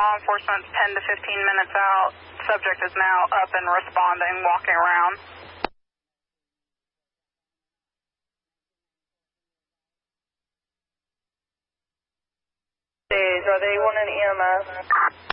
Law enforcement's 10 to 15 minutes out. Subject is now up and responding, walking around. Are they wanting EMS?